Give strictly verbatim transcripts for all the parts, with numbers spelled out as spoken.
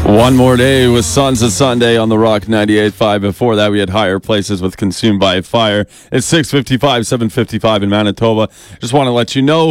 One more day with Sons of Sunday on the Rock ninety-eight point five. Before that, we had Higher Places with Consumed by Fire. It's six fifty-five, seven fifty-five in Manitoba. Just want to let you know,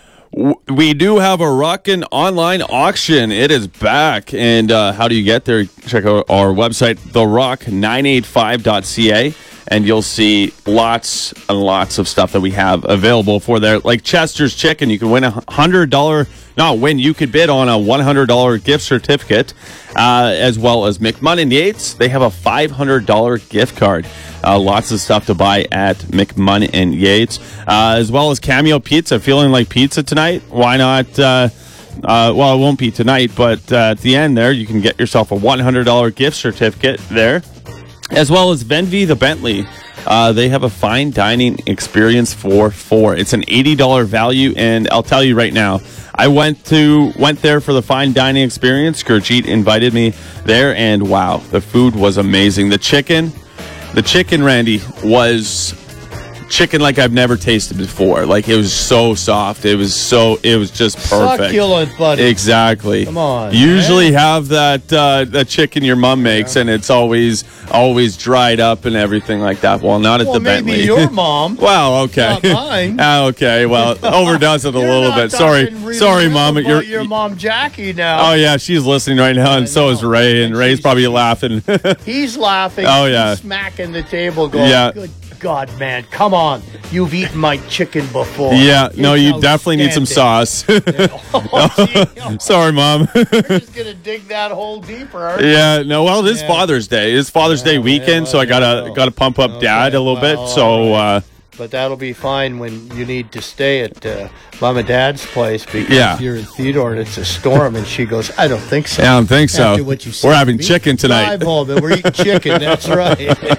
we do have a Rockin' online auction. It is back. And uh, how do you get there? Check out our website, the rock nine eighty-five dot c a. And you'll see lots and lots of stuff that we have available for there. Like Chester's Chicken, you can win a one hundred dollars, not win, you could bid on a one hundred dollars gift certificate, uh, as well as McMunn and Yates. They have a five hundred dollars gift card. Uh, lots of stuff to buy at McMunn and Yates, uh, as well as Cameo Pizza. Feeling like pizza tonight? Why not? Uh, uh, well, it won't be tonight, but uh, at the end there, you can get yourself a one hundred dollars gift certificate there. As well as Venvi the Bentley. Uh, they have a fine dining experience for four. It's an eighty dollars value, and I'll tell you right now, I went to went there for the fine dining experience. Gurjeet invited me there, and wow, the food was amazing. The chicken, the chicken, Randy, was chicken like I've never tasted before. Like, it was so soft. It was so, it was just perfect. Succulent, buddy. Exactly. Come on. Usually man. have that uh, that chicken your mom makes, yeah. and it's always always dried up and everything like that. Well, not at well, the maybe Bentley. your mom. Well, okay. Not mine. uh, okay. Well, overdoes it a You're little not bit. Sorry, really sorry, Mom. You're You're your mom, Jackie. Now. Oh yeah, she's listening right now, and I so know. is Ray, and, And Ray's she's- probably laughing. He's laughing. Oh, yeah. He's smacking the table, going, Yeah. "Good God, man, come on! You've eaten my chicken before." Yeah, It's no, you definitely need some outstanding. sauce. Oh, gee. Sorry, Mom. We're just gonna dig that hole deeper. Aren't we? Yeah, no, well, it is Yeah. Father's Day. It's Father's Day Yeah, weekend, yeah, so I gotta well, gotta pump up okay, Dad a little well, bit. So, all uh, But that'll be fine when you need to stay at uh, Mom and Dad's place because Yeah. you're in Theodore and it's a storm. And she goes, "I don't think so." I don't think so. After what you said We're to having me, chicken tonight. Drive home and we're eating chicken. That's right.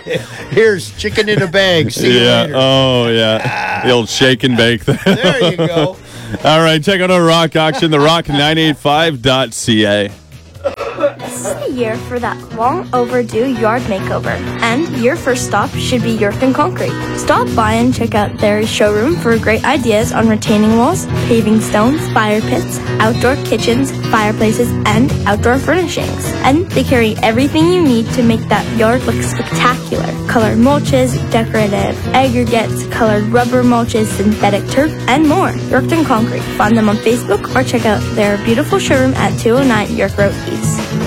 Here's chicken in a bag. See you Yeah. later. Oh, yeah. The old shake and bake. There you go. All right, check out our rock auction, the rock nine eighty-five dot c a. This is the year for that long overdue yard makeover, and your first stop should be Yorkton Concrete. Stop by and check out their showroom for great ideas on retaining walls, paving stones, fire pits, outdoor kitchens, fireplaces, and outdoor furnishings. And they carry everything you need to make that yard look spectacular. Colored mulches, decorative aggregates, colored rubber mulches, synthetic turf, and more. Yorkton Concrete. Find them on Facebook or check out their beautiful showroom at two oh nine York Road East.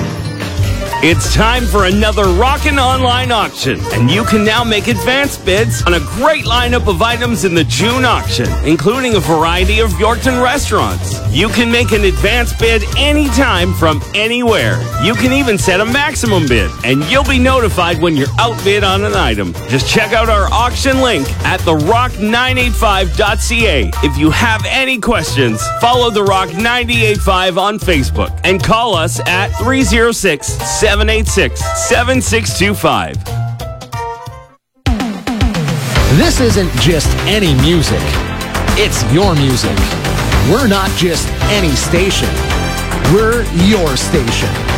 It's time for another Rockin' Online auction, and you can now make advance bids on a great lineup of items in the June auction, including a variety of Yorkton restaurants. You can make an advance bid anytime from anywhere. You can even set a maximum bid, and you'll be notified when you're outbid on an item. Just check out our auction link at the rock nine eighty-five dot c a. If you have any questions, follow the Rock ninety-eight point five on Facebook and call us at three oh six, seven eight six, seven six two five. This isn't just any music. It's your music. We're not just any station. We're your station.